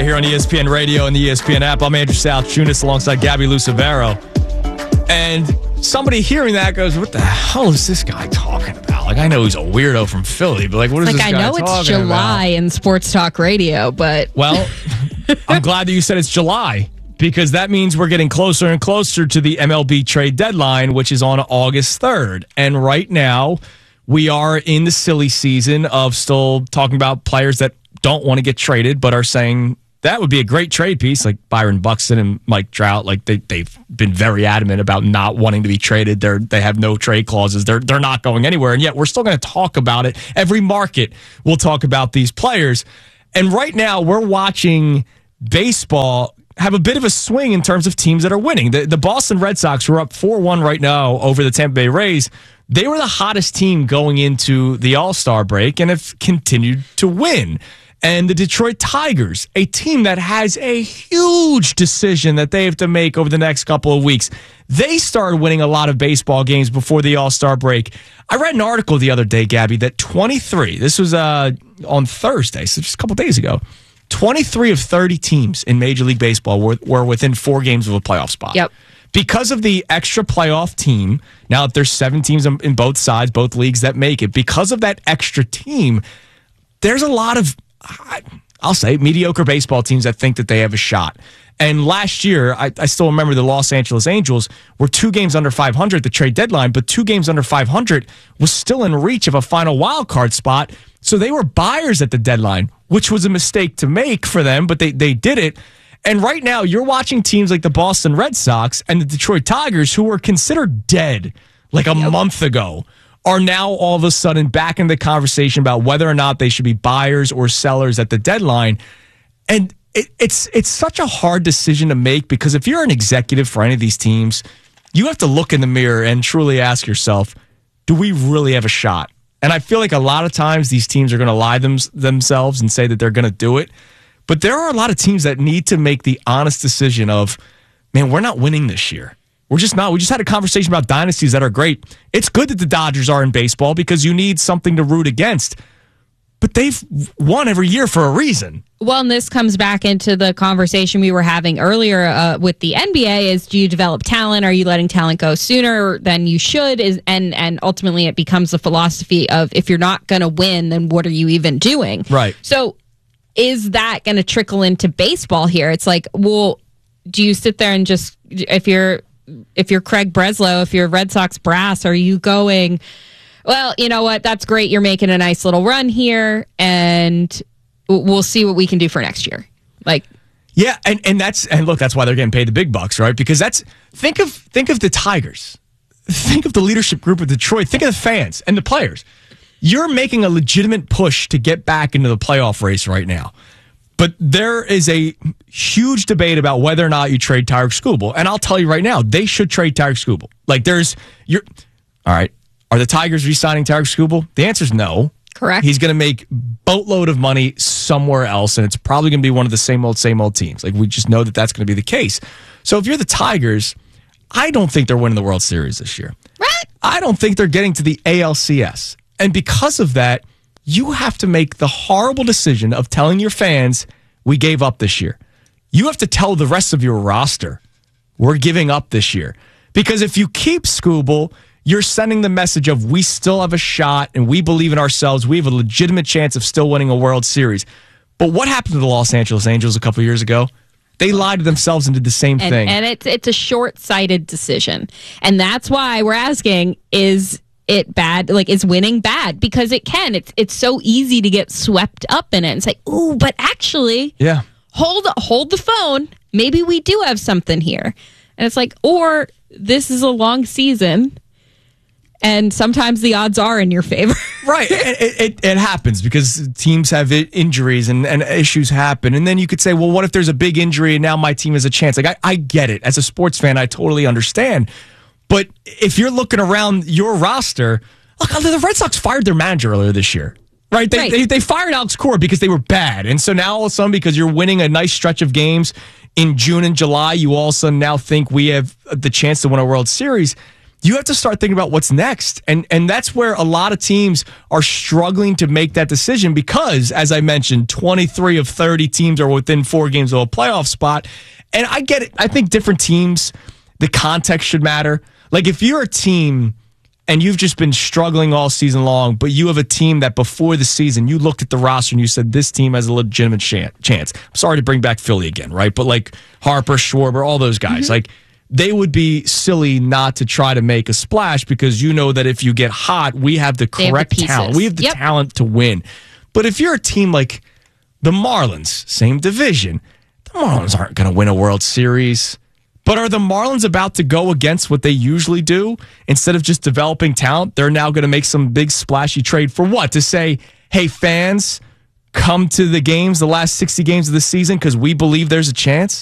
Here on ESPN Radio and the ESPN app, I'm Andrew South-Junis alongside Gabby Lucevero. And somebody hearing that goes, what the hell is this guy talking about? Like, I know he's a weirdo from Philly, but like, what is this guy talking about? I know it's July in sports talk radio, but... Well, I'm glad that you said it's July, because that means we're getting closer and closer to the MLB trade deadline, which is on August 3rd. And right now, we are in the silly season of still talking about players that don't want to get traded, but are saying... that would be a great trade piece, like Byron Buxton and Mike Trout. Like they've been very adamant about not wanting to be traded. They have no trade clauses. They're not going anywhere. And yet we're still going to talk about it. Every market will talk about these players. And right now we're watching baseball have a bit of a swing in terms of teams that are winning. The Boston Red Sox, who are up 4-1 right now over the Tampa Bay Rays, they were the hottest team going into the All-Star break and have continued to win. And the Detroit Tigers, a team that has a huge decision that they have to make over the next couple of weeks. They started winning a lot of baseball games before the All-Star break. I read an article the other day, Gabby, that 23, this was on Thursday, so just a couple days ago, 23 of 30 teams in Major League Baseball were within 4 games of a playoff spot. Yep. Because of the extra playoff team, now that there's 7 teams in both sides, both leagues that make it, because of that extra team, there's a lot of, I'll say, mediocre baseball teams that think that they have a shot. And last year, I still remember the Los Angeles Angels were 2 games under 500 at the trade deadline, but 2 games under 500 was still in reach of a final wild card spot. So they were buyers at the deadline, which was a mistake to make for them, but they did it. And right now, you're watching teams like the Boston Red Sox and the Detroit Tigers, who were considered dead like a month ago, are now all of a sudden back in the conversation about whether or not they should be buyers or sellers at the deadline. And it's such a hard decision to make, because if you're an executive for any of these teams, you have to look in the mirror and truly ask yourself, do we really have a shot? And I feel like a lot of times these teams are going to lie themselves and say that they're going to do it. But there are a lot of teams that need to make the honest decision of, man, we're not winning this year. We're just not. We just had a conversation about dynasties that are great. It's good that the Dodgers are in baseball because you need something to root against. But they've won every year for a reason. Well, and this comes back into the conversation we were having earlier with the NBA is, do you develop talent? Are you letting talent go sooner than you should? And ultimately it becomes the philosophy of, if you're not going to win, then what are you even doing? Right. So is that going to trickle into baseball here? It's like, well, do you sit there and just, if you're Craig Breslow, if you're Red Sox brass, are you going, well, you know what, that's great, you're making a nice little run here, and we'll see what we can do for next year? Like, yeah, and look, that's why they're getting paid the big bucks, right? Because think of the Tigers, think of the leadership group of Detroit, think of the fans and the players. You're making a legitimate push to get back into the playoff race right now. But there is a huge debate about whether or not you trade Tyler Skubal. And I'll tell you right now, they should trade Tyler Skubal. Like, all right, are the Tigers re-signing Tyler Skubal? The answer is no. Correct. He's going to make boatload of money somewhere else, and it's probably going to be one of the same old teams. Like, we just know that that's going to be the case. So if you're the Tigers, I don't think they're winning the World Series this year. Right. I don't think they're getting to the ALCS. And because of that, you have to make the horrible decision of telling your fans, we gave up this year. You have to tell the rest of your roster, we're giving up this year. Because if you keep Skubal, you're sending the message of, we still have a shot and we believe in ourselves. We have a legitimate chance of still winning a World Series. But what happened to the Los Angeles Angels a couple of years ago? They lied to themselves and did the same thing. And it's a short-sighted decision. And that's why we're asking, is it bad? Like, is winning bad? Because it can. It's so easy to get swept up in it and say, ooh, but actually, yeah, hold the phone. Maybe we do have something here. And it's like, or this is a long season, and sometimes the odds are in your favor. Right. It happens because teams have injuries and issues happen. And then you could say, well, what if there's a big injury and now my team has a chance? Like, I get it. As a sports fan, I totally understand. But if you're looking around your roster, look, the Red Sox fired their manager earlier this year. Right? They fired Alex Cora because they were bad. And so now all of a sudden, because you're winning a nice stretch of games in June and July, you all of a sudden now think we have the chance to win a World Series. you have to start thinking about what's next. And that's where a lot of teams are struggling to make that decision because, as I mentioned, 23 of 30 teams are within 4 games of a playoff spot. And I get it. I think different teams, the context should matter. Like if you're a team and you've just been struggling all season long, but you have a team that before the season, you looked at the roster and you said, this team has a legitimate chance. I'm sorry to bring back Philly again, right? But like Harper, Schwarber, all those guys, like they would be silly not to try to make a splash because you know that if you get hot, we have the correct talent. We have the talent to win. But if you're a team like the Marlins, same division, the Marlins aren't going to win a World Series. But are the Marlins about to go against what they usually do? Instead of just developing talent, they're now going to make some big splashy trade for what? To say, hey, fans, come to the games, the last 60 games of the season because we believe there's a chance?